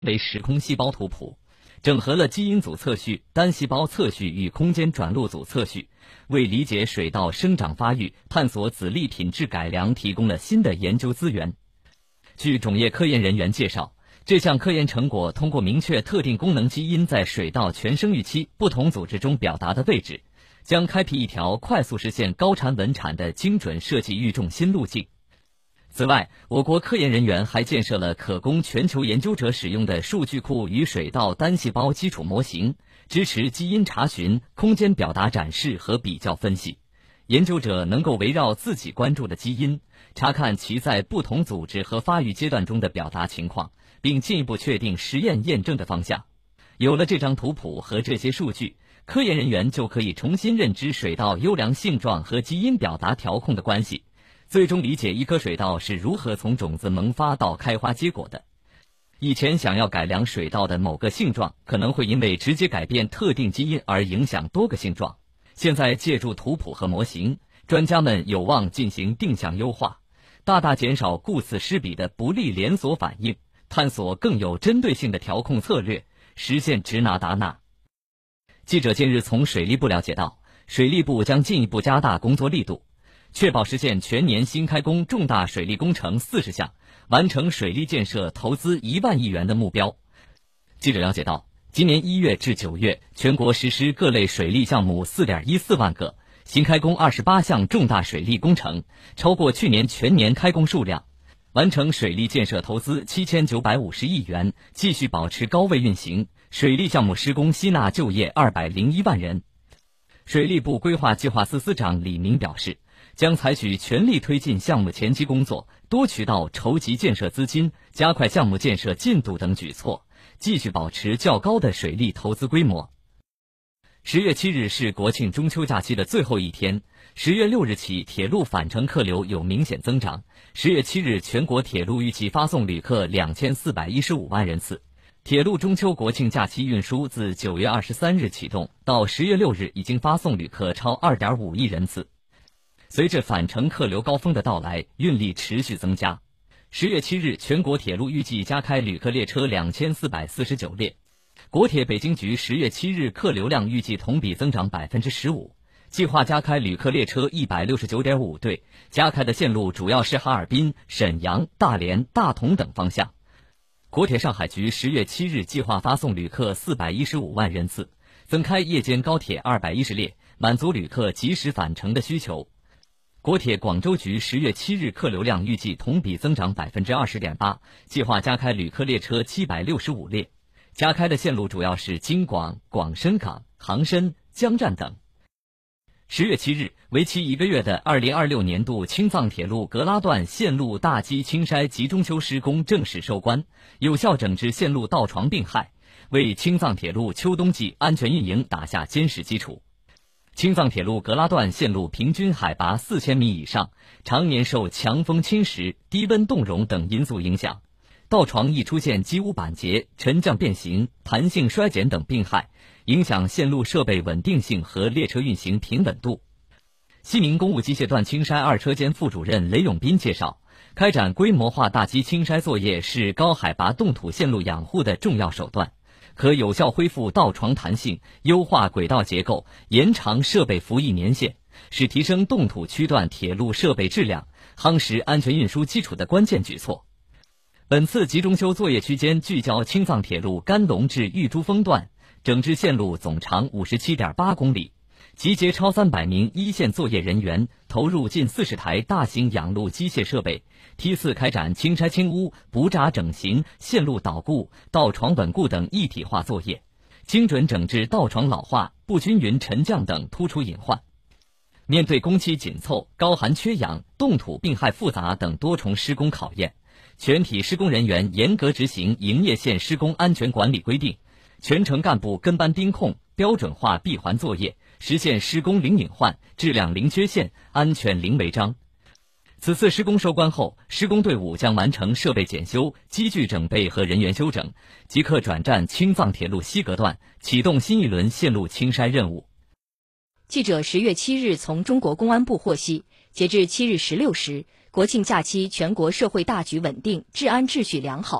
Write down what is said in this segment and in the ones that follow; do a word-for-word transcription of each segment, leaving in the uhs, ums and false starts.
为时空细胞图谱，整合了基因组测序、单细胞测序与空间转录组测序，为理解水稻生长发育、探索籽粒品质改良提供了新的研究资源。据种业科研人员介绍，这项科研成果通过明确特定功能基因在水稻全生育期不同组织中表达的位置，将开辟一条快速实现高产稳产的精准设计育种新路径。此外，我国科研人员还建设了可供全球研究者使用的数据库与水稻单细胞基础模型，支持基因查询、空间表达展示和比较分析。研究者能够围绕自己关注的基因，查看其在不同组织和发育阶段中的表达情况，并进一步确定实验验证的方向。有了这张图谱和这些数据，科研人员就可以重新认知水稻优良性状和基因表达调控的关系，最终理解一棵水稻是如何从种子萌发到开花结果的。以前想要改良水稻的某个性状，可能会因为直接改变特定基因而影响多个性状。现在借助图谱和模型，专家们有望进行定向优化，大大减少顾此失彼的不利连锁反应，探索更有针对性的调控策略，实现直拿达纳。记者近日从水利部了解到，水利部将进一步加大工作力度，确保实现全年新开工重大水利工程四十项，完成水利建设投资一万亿元的目标。记者了解到，今年一月至九月，全国实施各类水利项目 四点一四万个，新开工二十八项重大水利工程，超过去年全年开工数量，完成水利建设投资七千九百五十亿元，继续保持高位运行，水利项目施工吸纳就业二百零一万人。水利部规划计划司司长李明表示，将采取全力推进项目前期工作、多渠道筹集建设资金、加快项目建设进度等举措，继续保持较高的水利投资规模。十月七日是国庆中秋假期的最后一天，十月六日起铁路返程客流有明显增长，十月七日全国铁路预计发送旅客两千四百一十五万人次。铁路中秋国庆假期运输自九月二十三日启动，到十月六日已经发送旅客超 二点五亿人次。随着返程客流高峰的到来，运力持续增加。十月七日，全国铁路预计加开旅客列车两千四百四十九列。国铁北京局十月七日客流量预计同比增长 百分之十五， 计划加开旅客列车 一百六十九点五对，加开的线路主要是哈尔滨、沈阳、大连、大同等方向。国铁上海局十月七日计划发送旅客四百一十五万人次，增开夜间高铁二百一十列，满足旅客及时返程的需求。国铁广州局十月七日客流量预计同比增长 百分之二十点八， 计划加开旅客列车七百六十五列，加开的线路主要是京广、广深港、杭深、江站等。十月七日，为期一个月的二零二六年度青藏铁路格拉段线路大基青筛集中修施工正式收官，有效整治线路倒床病害，为青藏铁路秋冬季安全运营打下坚实基础。青藏铁路格拉段线路平均海拔四千米以上，常年受强风侵蚀、低温冻融等因素影响，倒床易出现机污板结、沉降变形、弹性衰减等病害，影响线路设备稳定性和列车运行平稳度。西宁公务机械段青筛二车间副主任雷永斌介绍，开展规模化大基青筛作业是高海拔冻土线路养护的重要手段，可有效恢复倒床弹性，优化轨道结构，延长设备服役年限，是提升冻土区段铁路设备质量、夯实安全运输基础的关键举措。本次集中修作业区间聚焦青藏铁路甘隆至玉珠峰段，整治线路总长 五十七点八公里，集结超三百名一线作业人员，投入近四十台大型养路机械设备，梯次开展清拆清污、补闸整形、线路导固、倒床稳固等一体化作业，精准整治倒床老化、不均匀沉降等突出隐患。面对工期紧凑、高寒缺氧、冻土病害复杂等多重施工考验，全体施工人员严格执行营业线施工安全管理规定，全程干部跟班盯控，标准化闭环作业，实现施工零隐患、质量零缺陷、安全零违章。此次施工收官后，施工队伍将完成设备检修、机具整备和人员休整，即刻转战青藏铁路西格段，启动新一轮线路清筛任务。 记者十月七日从中国公安部获悉，截至七日十六时，国庆假期全国社会大局稳定，治安秩序良好。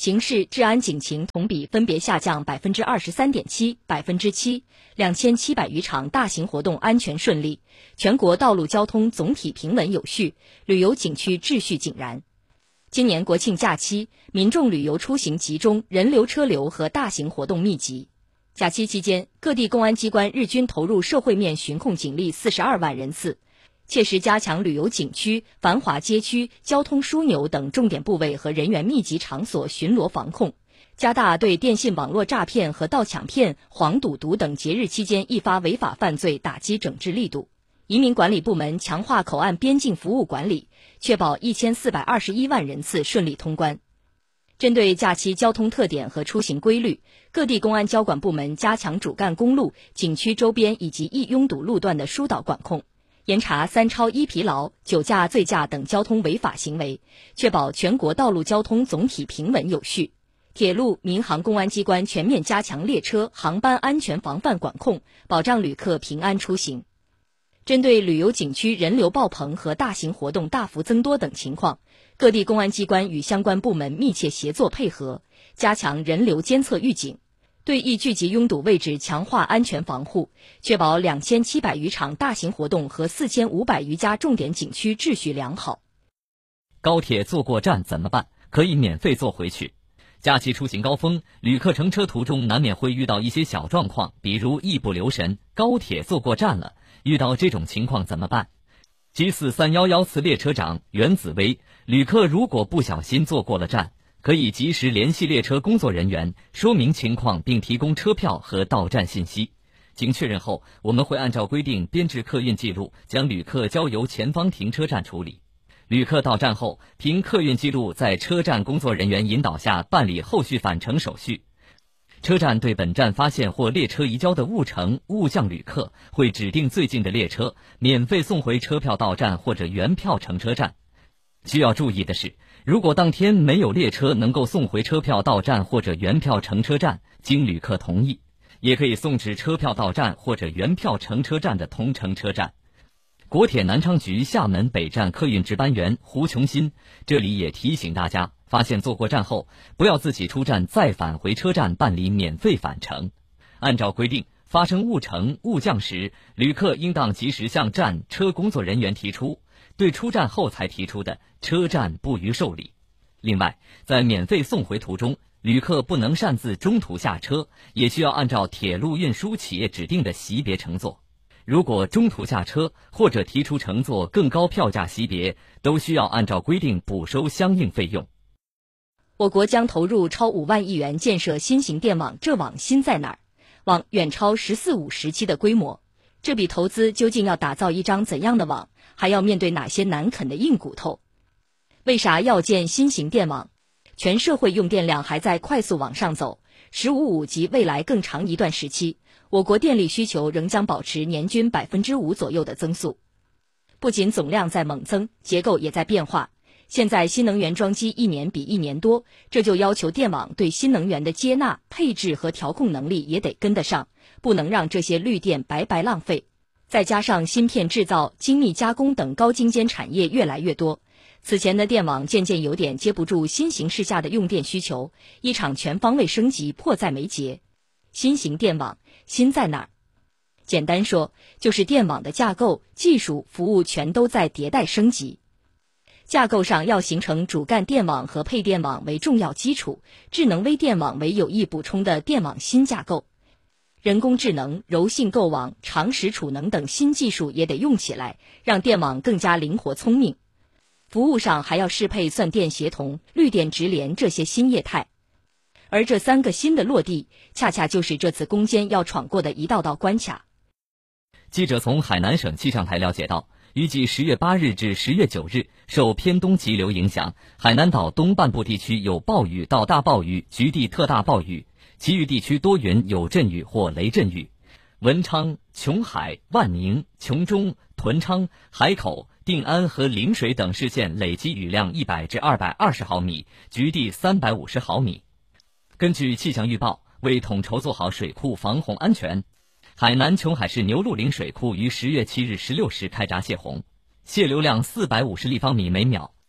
刑事治安警情同比分别下降百分之二十三点七、百分之七，两千七百余场大型活动安全顺利，全国道路交通总体平稳有序，旅游景区秩序井然。今年国庆假期，民众旅游出行集中，人流车流和大型活动密集。假期期间，各地公安机关日均投入社会面巡控警力四十二万人次，切实加强旅游景区、繁华街区、交通枢纽等重点部位和人员密集场所巡逻防控，加大对电信网络诈骗和盗抢骗、黄赌毒等节日期间易发违法犯罪打击整治力度。移民管理部门强化口岸边境服务管理，确保一千四百二十一万人次顺利通关。针对假期交通特点和出行规律，各地公安交管部门加强主干公路、景区周边以及易拥堵路段的疏导管控，严查三超一疲劳、酒驾、醉驾等交通违法行为，确保全国道路交通总体平稳有序。铁路、民航公安机关全面加强列车、航班安全防范管控，保障旅客平安出行。针对旅游景区人流爆棚和大型活动大幅增多等情况，各地公安机关与相关部门密切协作配合，加强人流监测预警，对易聚集拥堵位置强化安全防护，确保两千七百余场大型活动和四千五百余家重点景区秩序良好。 高铁坐过站怎么办？可以免费坐回去。假期出行高峰，旅客乘车途中难免会遇到一些小状况，比如一不留神，高铁坐过站了。遇到这种情况怎么办？G 四三一一次列车长袁子薇，旅客如果不小心坐过了站，可以及时联系列车工作人员，说明情况并提供车票和到站信息。经确认后，我们会按照规定编制客运记录，将旅客交由前方停车站处理。旅客到站后，凭客运记录在车站工作人员引导下办理后续返程手续。车站对本站发现或列车移交的误乘、误降旅客，会指定最近的列车，免费送回车票到站或者原票乘车站。需要注意的是，如果当天没有列车能够送回车票到站或者原票乘车站，经旅客同意，也可以送至车票到站或者原票乘车站的同乘车站。国铁南昌局厦门北站客运值班员胡琼新这里也提醒大家，发现坐过站后，不要自己出站再返回车站办理免费返程。按照规定，发生误乘、误降时，旅客应当及时向站车工作人员提出，对出站后才提出的，车站不予受理。另外，在免费送回途中，旅客不能擅自中途下车，也需要按照铁路运输企业指定的级别乘坐。如果中途下车或者提出乘坐更高票价级别，都需要按照规定补收相应费用。 我国将投入超五万亿元建设新型电网，这网新在哪儿？网远超“十四五”时期的规模，这笔投资究竟要打造一张怎样的网？还要面对哪些难啃的硬骨头？为啥要建新型电网？全社会用电量还在快速往上走，“十五五”及未来更长一段时期，我国电力需求仍将保持年均百分之五左右的增速。不仅总量在猛增，结构也在变化。现在新能源装机一年比一年多，这就要求电网对新能源的接纳、配置和调控能力也得跟得上，不能让这些绿电白白浪费。再加上芯片制造、精密加工等高精尖产业越来越多，此前的电网渐渐有点接不住新形势下的用电需求，一场全方位升级迫在眉睫。新型电网新在哪儿？简单说，就是电网的架构、技术、服务全都在迭代升级。架构上要形成主干电网和配电网为重要基础，智能微电网为有益补充的电网新架构。人工智能、柔性构网、长时储能等新技术也得用起来，让电网更加灵活聪明。服务上还要适配算电协同、绿电直连这些新业态。而这三个新的落地，恰恰就是这次攻坚要闯过的一道道关卡。 记者从海南省气象台了解到，预计十月八日至十月九日，受偏东气流影响，海南岛东半部地区有暴雨到大暴雨，局地特大暴雨，其余地区多云有阵雨或雷阵雨。文昌、琼海、万宁、琼中、屯昌、海口、定安和陵水等市县累计雨量一百至二百二十毫米，局地三百五十毫米。根据气象预报，为统筹做好水库防洪安全，海南琼海市牛鹿岭水库于十月七日十六时开闸泄洪，泄流量四百五十立方米每秒。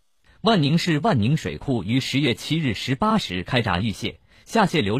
万宁市万宁水库于十月七日十八时开闸预泄，下泄流量